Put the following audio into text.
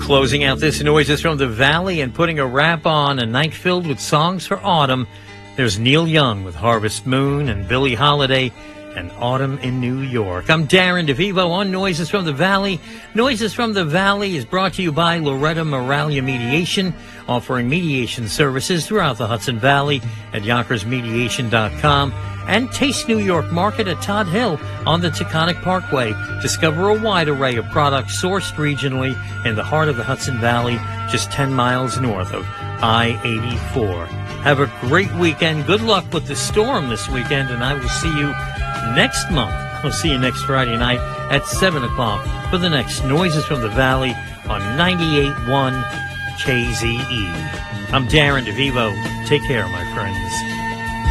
Closing out this Noises from the Valley and putting a wrap on a night filled with songs for autumn, there's Neil Young with Harvest Moon and Billie Holiday and Autumn in New York. I'm Darren DeVivo on Noises from the Valley. Noises from the Valley is brought to you by Loretta Moralia Mediation, offering mediation services throughout the Hudson Valley at YonkersMediation.com, and Taste New York Market at Todd Hill on the Taconic Parkway. Discover a wide array of products sourced regionally in the heart of the Hudson Valley, just 10 miles north of I-84. Have a great weekend. Good luck with the storm this weekend, and I will see you next month. I'll see you next Friday night at 7 o'clock for the next Noises from the Valley on 98.1 KZE. I'm Darren DeVivo. Take care, my friends.